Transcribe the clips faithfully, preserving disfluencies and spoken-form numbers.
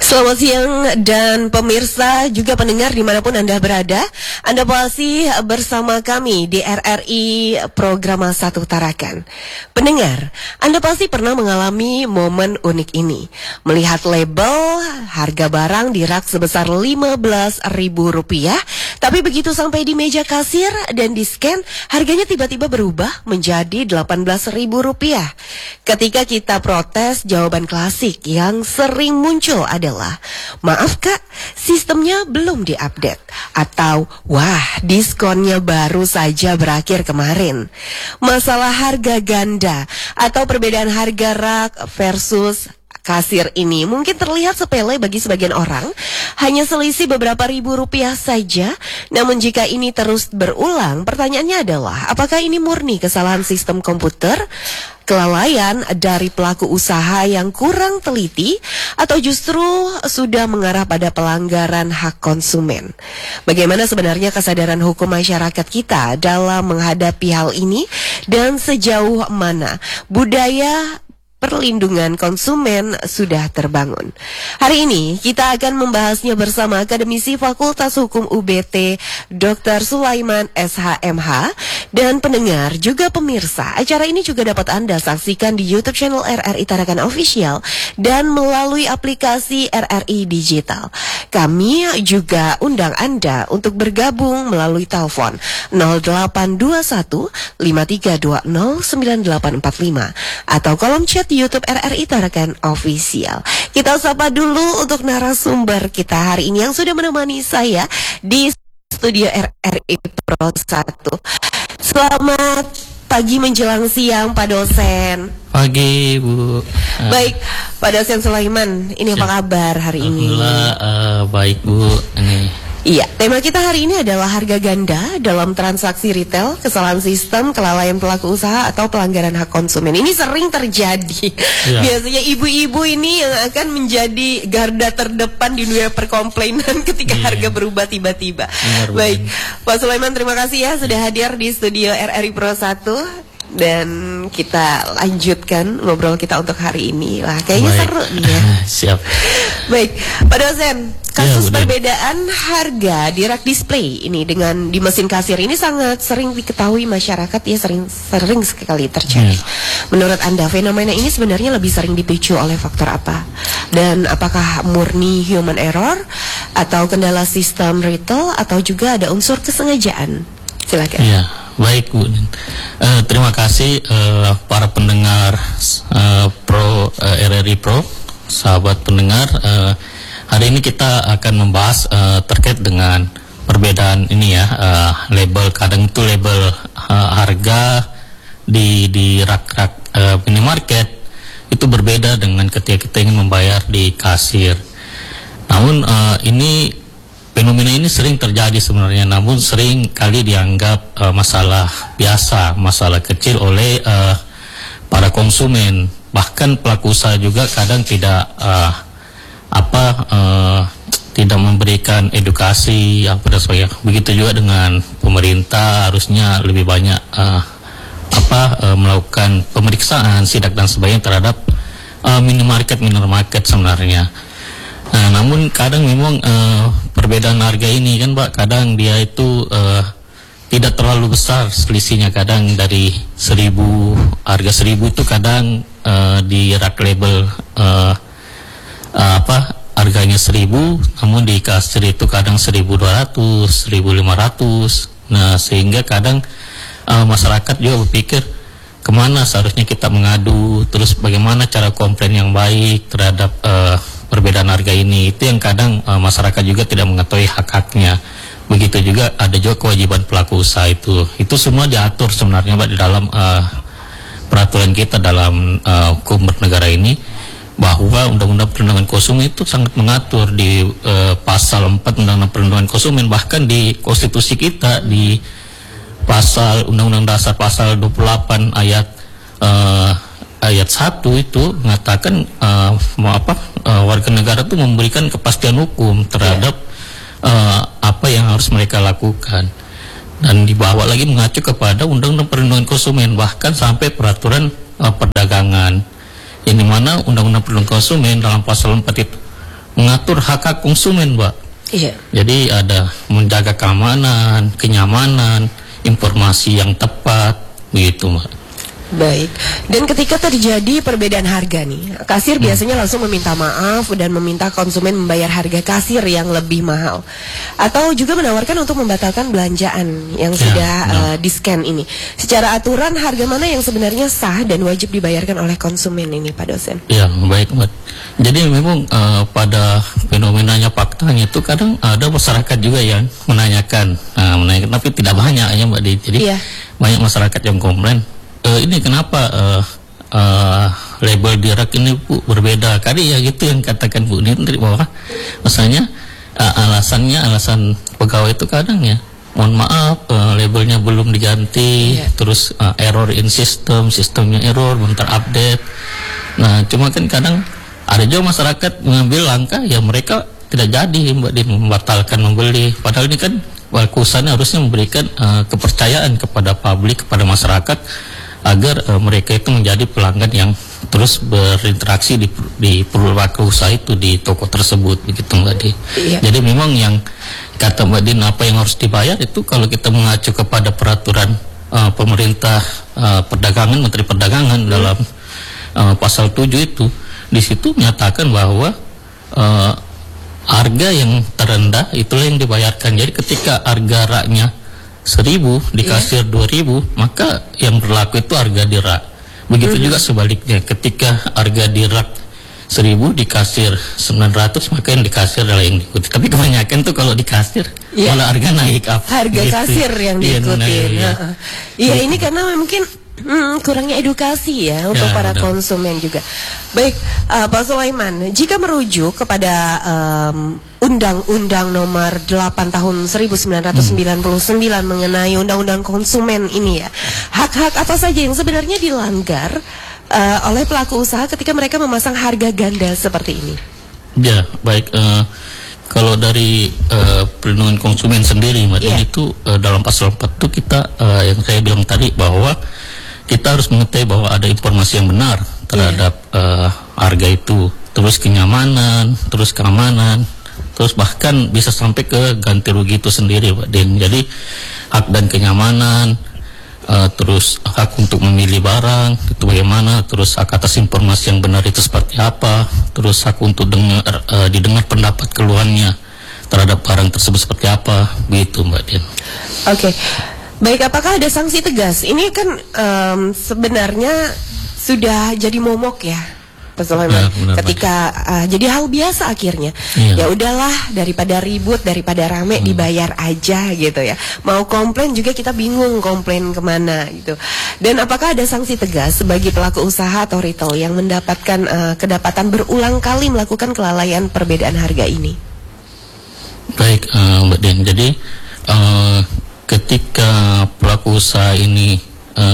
Selamat siang dan pemirsa juga pendengar dimanapun Anda berada. Anda masih bersama kami di R R I Program Satu Tarakan. Pendengar, Anda pasti pernah mengalami momen unik ini. Melihat label harga barang di rak sebesar lima belas ribu rupiah, tapi begitu sampai di meja kasir dan di scan, harganya tiba-tiba berubah menjadi delapan belas ribu rupiah. Ketika kita protes, jawaban klasik yang sering muncul adalah, maaf kak, sistemnya belum diupdate. Atau, wah, diskonnya baru saja berakhir kemarin. Masalah harga ganda atau perbedaan harga rak versus kasir ini mungkin terlihat sepele bagi sebagian orang, hanya selisih beberapa ribu rupiah saja. Namun jika ini terus berulang, pertanyaannya adalah, apakah ini murni kesalahan sistem komputer, kelalaian dari pelaku usaha yang kurang teliti, atau justru sudah mengarah pada pelanggaran hak konsumen? Bagaimana sebenarnya kesadaran hukum masyarakat kita dalam menghadapi hal ini, dan sejauh mana budaya perlindungan konsumen sudah terbangun? Hari ini kita akan membahasnya bersama akademisi Fakultas Hukum U B T Doktor Sulaiman S H M H. Dan pendengar juga pemirsa, acara ini juga dapat Anda saksikan di YouTube channel R R I Tarakan Official dan melalui aplikasi R R I Digital. Kami juga undang Anda untuk bergabung melalui telepon nol delapan dua satu lima tiga dua nol sembilan delapan empat lima atau kolom chat YouTube R R I Tarakan Official. Kita sapa dulu untuk narasumber kita hari ini yang sudah menemani saya di studio R R I Pro satu. Selamat pagi menjelang siang Pak dosen. Pagi Bu. Baik, Pak dosen Sulaiman, ini apa kabar hari ini? Alhamdulillah uh, baik Bu. Ini. Iya, tema kita hari ini adalah harga ganda dalam transaksi retail, kesalahan sistem, kelalaian pelaku usaha, atau pelanggaran hak konsumen. Ini sering terjadi. Ya. Biasanya ibu-ibu ini yang akan menjadi garda terdepan di dunia perkomplainan ketika ya. harga berubah tiba-tiba. Benar, Baik, benar. Pak Sulaiman, terima kasih ya sudah hadir di studio R R I Pro satu. Dan kita lanjutkan ngobrol kita untuk hari ini. Lah, kayaknya Baik. seru nih ya. Siap. Baik, Pak dosen, kasus ya, perbedaan harga di rak display ini dengan di mesin kasir ini sangat sering diketahui masyarakat ya, sering sering sekali terjadi. Ya. Menurut Anda, fenomena ini sebenarnya lebih sering dipicu oleh faktor apa? Dan apakah murni human error atau kendala sistem retail atau juga ada unsur kesengajaan? Silakan. Ya. Baik Bu, uh, terima kasih uh, para pendengar uh, Pro uh, R R I Pro, sahabat pendengar. Uh, hari ini kita akan membahas uh, terkait dengan perbedaan ini ya, uh, label, kadang itu label uh, harga di di rak-rak uh, minimarket itu berbeda dengan ketika kita ingin membayar di kasir. Namun uh, ini fenomena ini sering terjadi sebenarnya, namun sering kali dianggap uh, masalah biasa, masalah kecil oleh uh, para konsumen. Bahkan pelaku usaha juga kadang tidak uh, apa uh, tidak memberikan edukasi apa dan sebagainya. Begitu juga dengan pemerintah, harusnya lebih banyak uh, apa uh, melakukan pemeriksaan, sidak dan sebagainya terhadap uh, minimarket minimarket sebenarnya. Nah, namun kadang memang uh, perbedaan harga ini kan Pak, kadang dia itu uh, tidak terlalu besar selisihnya. Kadang dari seribu, harga seribu itu kadang uh, di rak label uh, uh, apa harganya seribu, namun di kasir itu kadang seribu dua ratus, seribu lima ratus. Nah, sehingga kadang uh, masyarakat juga berpikir kemana seharusnya kita mengadu, terus bagaimana cara komplain yang baik terhadap uh, perbedaan harga ini. Itu yang kadang uh, masyarakat juga tidak mengetahui hak-haknya. Begitu juga ada juga kewajiban pelaku usaha itu. Itu semua diatur sebenarnya Pak di dalam uh, peraturan kita dalam uh, hukum bernegara ini, bahwa Undang-Undang Perlindungan Konsumen itu sangat mengatur di uh, pasal empat Undang-Undang Perlindungan Konsumen, bahkan di konstitusi kita di pasal Undang-Undang Dasar pasal dua puluh delapan ayat uh, ayat satu itu mengatakan uh, apa uh, warga negara itu memberikan kepastian hukum terhadap uh, apa yang harus mereka lakukan, dan dibawa lagi mengacu kepada Undang-Undang Perlindungan Konsumen, bahkan sampai peraturan uh, perdagangan, yang dimana Undang-Undang Perlindungan Konsumen dalam pasal empat itu mengatur hak-hak konsumen, Mbak. Iya. Jadi ada menjaga keamanan, kenyamanan, informasi yang tepat, begitu, Mbak. Baik. Dan ketika terjadi perbedaan harga nih, kasir hmm. biasanya langsung meminta maaf dan meminta konsumen membayar harga kasir yang lebih mahal, atau juga menawarkan untuk membatalkan belanjaan yang ya, sudah no. uh, di-scan ini. Secara aturan, harga mana yang sebenarnya sah dan wajib dibayarkan oleh konsumen ini, Pak Dosen? Ya, baik, Mbak. Jadi memang uh, pada fenomenanya faktanya itu kadang ada masyarakat juga yang menanyakan, uh, menanyakan tapi tidak banyak ya, Mbak. Jadi ya. banyak masyarakat yang komplain. Uh, ini kenapa uh, uh, label direct ini Bu berbeda? Kali ya gitu yang katakan Bu Nindri bahwa misalnya uh, alasannya alasan pegawai itu kadang ya, mohon maaf uh, labelnya belum diganti, yeah. terus uh, error in system, sistemnya error, belum terupdate. Nah cuma kan kadang ada juga masyarakat mengambil langkah ya mereka tidak jadi Mbak Din membatalkan membeli. Padahal ini kan usaha harusnya memberikan uh, kepercayaan kepada publik, kepada masyarakat, agar uh, mereka itu menjadi pelanggan yang terus berinteraksi di, di pelaku usaha itu di toko tersebut, begitu Mbak Din. Iya. Jadi memang yang kata Mbak Din apa yang harus dibayar itu kalau kita mengacu kepada peraturan uh, pemerintah uh, perdagangan, Menteri Perdagangan hmm. dalam uh, pasal tujuh itu, di situ menyatakan bahwa uh, harga yang terendah itulah yang dibayarkan. Jadi ketika harga raknya seribu di kasir dua yeah. ribu, maka yang berlaku itu harga di rak. Begitu mm-hmm. juga sebaliknya, ketika harga di rak seribu di kasir sembilan ratus, maka yang di kasir adalah yang diikuti. Tapi kebanyakan tuh kalau di kasir yeah. malah harga naik up. Harga gitu. Kasir yang diikuti. Iya, iya. ya, ini karena mungkin Hmm, kurangnya edukasi ya untuk ya, para betul. konsumen juga. Baik, uh, Pak Sulaiman, jika merujuk kepada um, Undang-Undang Nomor delapan Tahun seribu sembilan ratus sembilan puluh sembilan hmm. mengenai Undang-Undang Konsumen ini ya, hak-hak apa saja yang sebenarnya dilanggar uh, oleh pelaku usaha ketika mereka memasang harga ganda seperti ini? Ya, baik. Uh, Kalau dari uh, perlindungan konsumen sendiri, Mbak, yeah. itu uh, dalam pasal empat itu kita uh, yang saya bilang tadi bahwa kita harus mengetahui bahwa ada informasi yang benar terhadap yeah. uh, harga itu, terus kenyamanan, terus keamanan, terus bahkan bisa sampai ke ganti rugi itu sendiri, Pak Din. Jadi hak dan kenyamanan, uh, terus hak untuk memilih barang itu bagaimana, terus hak atas informasi yang benar itu seperti apa, terus hak untuk dengar, uh, didengar pendapat keluhannya terhadap barang tersebut seperti apa, begitu Mbak Din. Oke. Okay. Baik, apakah ada sanksi tegas? Ini kan um, sebenarnya sudah jadi momok ya, Pak Sulaiman. Ya, ketika uh, jadi hal biasa akhirnya. Ya. Ya udahlah, daripada ribut, daripada rame, hmm. dibayar aja gitu ya. Mau komplain juga kita bingung komplain kemana gitu. Dan apakah ada sanksi tegas bagi pelaku usaha atau retail yang mendapatkan uh, kedapatan berulang kali melakukan kelalaian perbedaan harga ini? Baik, uh, Mbak Den. Jadi uh, ketika pelaku usaha ini uh,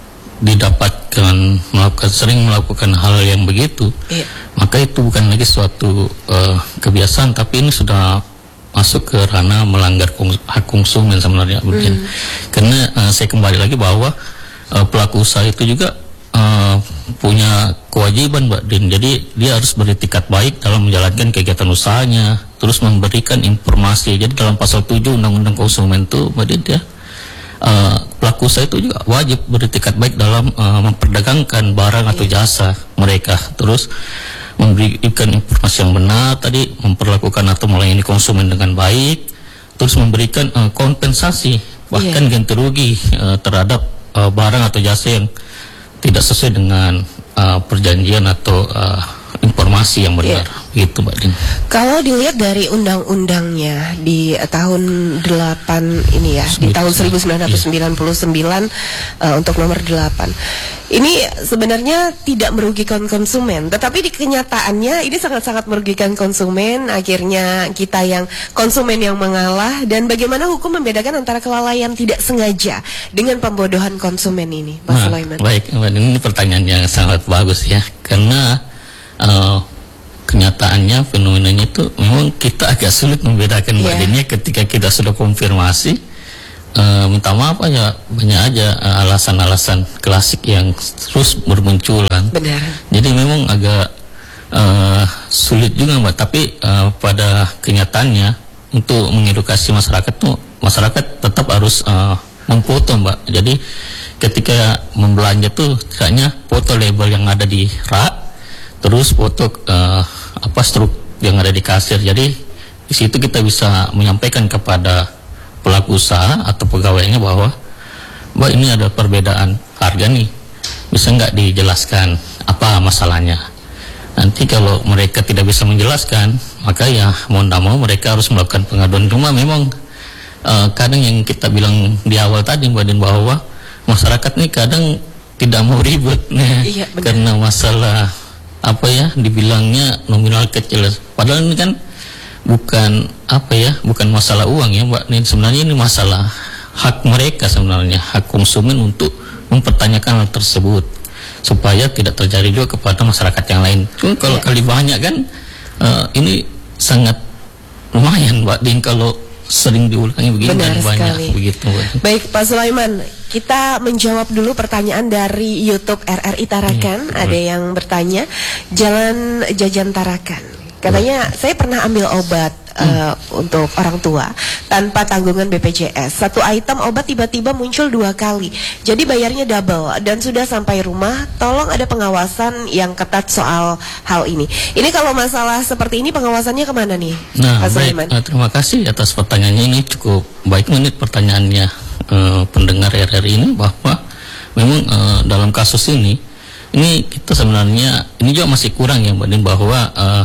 didapatkan melakukan sering melakukan hal yang begitu, iya. maka itu bukan lagi suatu uh, kebiasaan, tapi ini sudah masuk ke ranah melanggar kons- hak konsumen sebenarnya, mm. karena uh, saya kembali lagi bahwa uh, pelaku usaha itu juga uh, punya kewajiban, Mbak Din. Jadi dia harus beretikat baik dalam menjalankan kegiatan usahanya, terus memberikan informasi. Jadi dalam pasal tujuh Undang-Undang Konsumen itu, Mbak Din, ya, uh, pelaku usaha itu juga wajib beretikat baik dalam uh, memperdagangkan barang atau jasa mereka, terus memberikan informasi yang benar, tadi memperlakukan atau melayani konsumen dengan baik, terus memberikan uh, kompensasi bahkan yeah. ganti rugi uh, terhadap uh, barang atau jasa yang tidak sesuai dengan uh, perjanjian atau uh, informasi yang benar, yeah. gitu Mbak Din. Kalau dilihat dari undang-undangnya di uh, tahun delapan ini ya, Sembilan, di tahun seribu sembilan ratus sembilan puluh sembilan yeah. uh, untuk nomor delapan. Ini sebenarnya tidak merugikan konsumen, tetapi di kenyataannya ini sangat-sangat merugikan konsumen. Akhirnya kita yang konsumen yang mengalah. Dan bagaimana hukum membedakan antara kelalaian tidak sengaja dengan pembodohan konsumen ini, Pak nah, Sulaiman? Baik, ini pertanyaan yang sangat bagus ya, karena uh, kenyataannya fenomenanya itu memang kita agak sulit membedakan yeah. badannya ketika kita sudah konfirmasi. Uh, minta maaf aja, banyak aja uh, alasan-alasan klasik yang terus bermunculan. Benar. Jadi memang agak uh, sulit juga Mbak, tapi uh, pada kenyataannya untuk mengedukasi masyarakat tuh masyarakat tetap harus uh, memfoto Mbak. Jadi ketika membelanja tuh tidaknya foto label yang ada di rak, terus foto uh, apa struk yang ada di kasir. Jadi di situ kita bisa menyampaikan kepada pelaku usaha atau pegawainya bahwa Mbak ini ada perbedaan harga nih, bisa nggak dijelaskan apa masalahnya. Nanti kalau mereka tidak bisa menjelaskan, maka ya mau tidak mau mereka harus melakukan pengaduan. Cuma memang uh, kadang yang kita bilang di awal tadi Mbak Din, bahwa masyarakat nih kadang tidak mau ribet nih, iya, karena masalah apa ya, dibilangnya nominal kecil. Padahal ini kan bukan apa ya, bukan masalah uang ya Mbak. Ini sebenarnya ini masalah hak mereka sebenarnya, hak konsumen untuk mempertanyakan hal tersebut supaya tidak terjadi juga kepada masyarakat yang lain. Cuma kalau ya. kali banyak kan uh, ini sangat lumayan Mbak Din kalau sering diulangi begini. Benar dan banyak sekali. Begitu Mbak. Baik Pak Sulaiman, kita menjawab dulu pertanyaan dari YouTube R R I Tarakan. Ya, ada yang bertanya, Jalan Jajan Tarakan, katanya saya pernah ambil obat uh, hmm. untuk orang tua tanpa tanggungan B P J S. Satu item obat tiba-tiba muncul dua kali, jadi bayarnya double dan sudah sampai rumah. Tolong ada pengawasan yang ketat soal hal ini. Ini kalau masalah seperti ini pengawasannya kemana nih? Nah, Pak Sulaiman? Baik, terima kasih atas pertanyaannya, ini cukup baik menit pertanyaannya uh, pendengar R R I ini, bahwa memang uh, dalam kasus ini ini kita sebenarnya ini juga masih kurang ya Mbak Din, bahwa uh,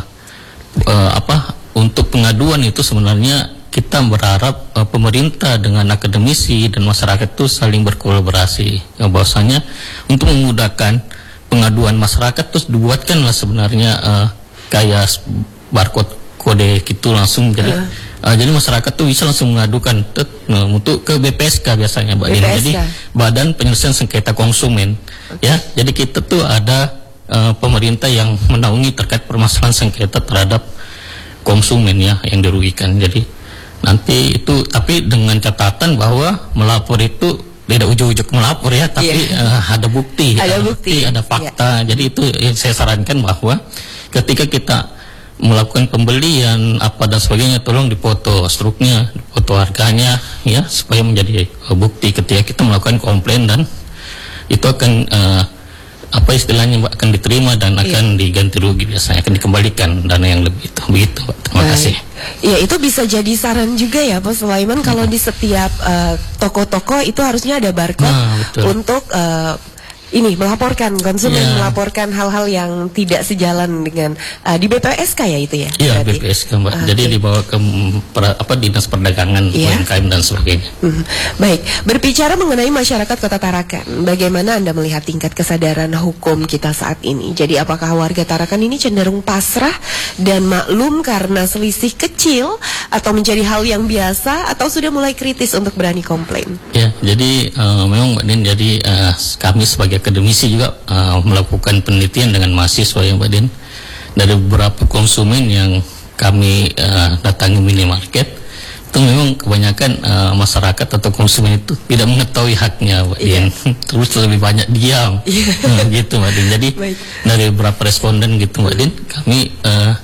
uh, apa untuk pengaduan itu sebenarnya kita berharap uh, pemerintah dengan akademisi dan masyarakat itu saling berkolaborasi. Ya, bahwasanya untuk memudahkan pengaduan masyarakat terus dibuatkanlah sebenarnya uh, kayak barcode kode gitu langsung, jadi uh. Uh, jadi masyarakat tuh bisa langsung mengadukan tet, uh, untuk ke B P S K biasanya Mbak Din. Jadi Badan Penyelesaian Sengketa Konsumen. Okay. Ya, jadi kita tuh ada uh, pemerintah yang menaungi terkait permasalahan sengketa terhadap konsumen ya yang dirugikan. Jadi nanti itu, tapi dengan catatan bahwa melapor itu tidak ujuk-ujuk melapor ya, tapi yeah. uh, ada bukti, ada bukti, ada fakta. Yeah. Jadi itu yang saya sarankan, bahwa ketika kita melakukan pembelian apa dan sebagainya, tolong dipoto struknya, dipoto harganya ya, supaya menjadi uh, bukti ketika kita melakukan komplain, dan itu akan uh, apa istilahnya Mbak, akan diterima dan akan iya. diganti rugi, biasanya akan dikembalikan dana yang lebih itu. Begitu Mbak. Terima Baik. kasih. Ya, itu bisa jadi saran juga ya Pak Sulaiman, hmm. kalau di setiap uh, toko-toko itu harusnya ada barcode nah, untuk uh, ini melaporkan konsumen, yeah. melaporkan hal-hal yang tidak sejalan dengan uh, di B P S K ya itu ya? Iya, B P S K Mbak. Uh, Jadi okay. dibawa ke per, apa dinas perdagangan, yeah. U M K M dan sebagainya. Mm. Baik, berbicara mengenai masyarakat Kota Tarakan, bagaimana Anda melihat tingkat kesadaran hukum kita saat ini? Jadi apakah warga Tarakan ini cenderung pasrah dan maklum karena selisih kecil, atau menjadi hal yang biasa, atau sudah mulai kritis untuk berani komplain? Ya, jadi uh, memang Mbak Din, jadi uh, kami sebagai akademisi juga uh, melakukan penelitian dengan mahasiswa ya Mbak Din, dari beberapa konsumen yang kami uh, datangi minimarket, itu memang kebanyakan uh, masyarakat atau konsumen itu tidak mengetahui haknya Mbak Din, yeah. terus lebih banyak diam, yeah. uh, gitu Mbak Din. Jadi Baik. dari beberapa responden gitu Mbak Din, kami uh,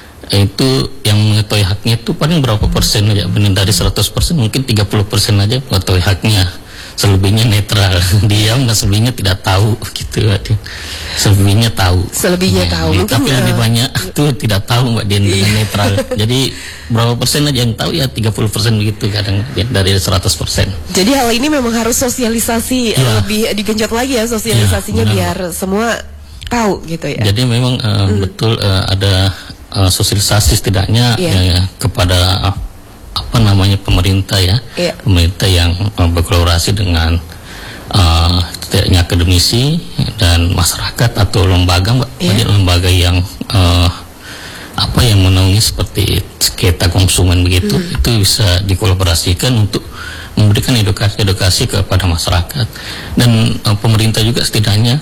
itu yang mengetahui haknya itu paling berapa persen aja, benar dari seratus persen mungkin tiga puluh persen aja mengetahui haknya. Selebihnya netral, diam, dan selebihnya tidak tahu gitu Mbak Din. Selebihnya tahu. Selebihnya ya, tahu. Mungkin tapi uh, lebih banyak tuh tidak tahu Mbak Din, dengan netral. Jadi berapa persen aja yang tahu, ya tiga puluh persen begitu kadang ya, dari seratus persen. Jadi hal ini memang harus sosialisasi ya. lebih digenjot lagi ya sosialisasinya ya, biar semua tahu gitu ya. Jadi memang uh, hmm. betul uh, ada uh, sosialisasi setidaknya ya. Ya, kepada uh, apa namanya pemerintah ya, yeah. pemerintah yang uh, berkolaborasi dengan uh, setidaknya akademisi dan masyarakat atau lembaga, Mbak, yeah. lembaga yang uh, apa yang menaungi seperti sengketa konsumen begitu, mm. itu bisa dikolaborasikan untuk memberikan edukasi-edukasi kepada masyarakat, dan uh, pemerintah juga setidaknya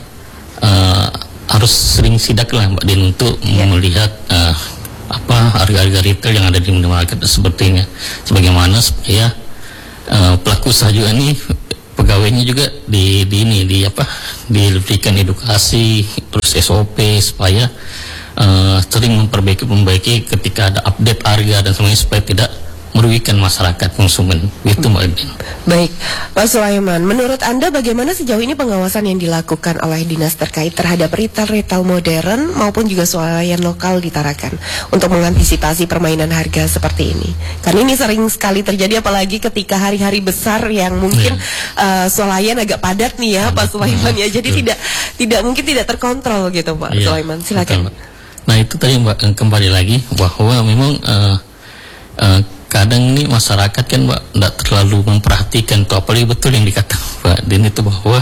uh, harus sering sidak lah Mbak Din untuk yeah. melihat uh, apa harga-harga retail yang ada di minimarket sepertinya, sebagaimana supaya uh, pelaku usaha juga nih, pegawainya juga di, di ini di apa diberikan edukasi terus S O P supaya uh, sering memperbaiki-memperbaiki ketika ada update harga dan semuanya supaya tidak merugikan masyarakat konsumen. Itu Mbak Edin. Baik, Pak Sulaiman, menurut Anda bagaimana sejauh ini pengawasan yang dilakukan oleh dinas terkait terhadap retail-retail modern maupun juga swalayan lokal di Tarakan untuk mengantisipasi permainan harga seperti ini? Karena ini sering sekali terjadi apalagi ketika hari-hari besar yang mungkin yeah. uh, swalayan agak padat nih ya Pak Sulaiman ya. Jadi yeah. tidak tidak mungkin tidak terkontrol gitu Pak yeah. Sulaiman. Silakan. Betul. Nah itu tadi Mbak, kembali lagi bahwa memang uh, uh, kadang ini masyarakat kan Mbak tidak terlalu memperhatikan tuh, apalagi betul yang dikatakan Mbak Din itu bahwa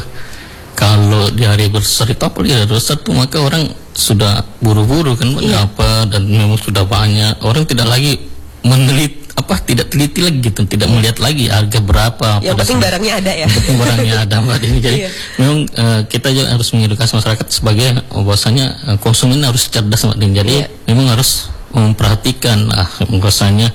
kalau di hari besar itu apalagi hari besar tuh maka orang sudah buru-buru kan Mbak iya. apa dan memang sudah banyak orang tidak lagi menelit apa tidak teliti lagi gitu, tidak iya. melihat lagi harga berapa. Yang penting saat, barangnya ada ya. Penting barangnya ada Mbak Din. Jadi iya. memang uh, kita juga harus mengedukasi masyarakat sebagai uh, bahwasanya uh, konsumen harus cerdas Mbak Din. Jadi iya. memang harus memperhatikan ah bahwasanya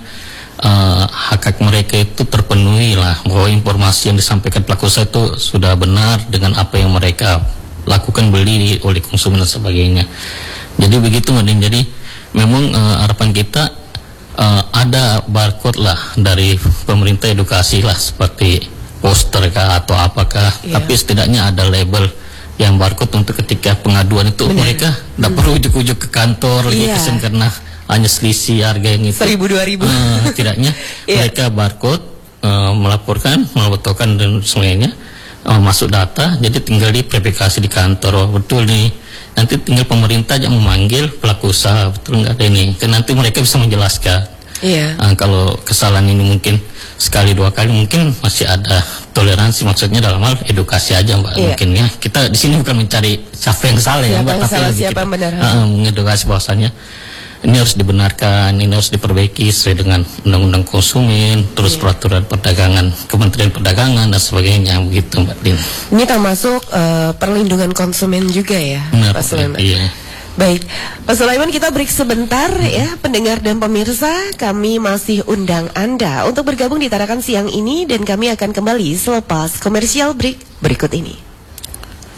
Uh, hak-hak mereka itu terpenuhi lah, bahwa informasi yang disampaikan pelaku usaha itu sudah benar dengan apa yang mereka lakukan beli oleh konsumen dan sebagainya. Jadi begitu Mbak Din. Jadi memang uh, harapan kita uh, ada barcode lah dari pemerintah, edukasi lah seperti poster kah atau apakah, yeah. tapi setidaknya ada label yang barcode untuk ketika pengaduan itu benar. Mereka tidak perlu ujuk-ujuk ke kantor yeah. gitu karena hanya selisih harga yang itu seribu dua ribu uh, tidaknya yeah. mereka barcode uh, melaporkan melaporkan dan semuanya uh, masuk data, jadi tinggal diverifikasi di kantor. Oh, betul nih, nanti tinggal pemerintah aja memanggil pelaku usaha betul nggak ada ini kan, nanti mereka bisa menjelaskan yeah. uh, kalau kesalahan ini mungkin sekali dua kali mungkin masih ada toleransi, maksudnya dalam hal edukasi aja Mbak yeah. mungkin ya, kita di sini bukan mencari siapa yang salah siapa ya Mbak, tapi salah, siapa yang benar, uh, mengedukasi bahwasanya ini harus dibenarkan, ini harus diperbaiki sesuai dengan undang-undang konsumen, terus yeah. peraturan perdagangan, Kementerian Perdagangan dan sebagainya, begitu Mbak Din. Ini termasuk uh, perlindungan konsumen juga ya, benar, Pak Sulaiman. Iya. Baik, Pak Sulaiman, kita break sebentar hmm. ya, pendengar dan pemirsa, kami masih undang Anda untuk bergabung di Tarakan siang ini dan kami akan kembali selepas komersial break berikut ini.